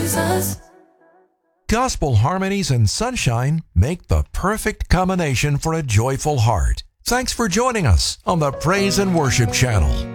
Jesus. Gospel harmonies and sunshine make the perfect combination for a joyful heart. Thanks for joining us on the Praise and Worship Channel.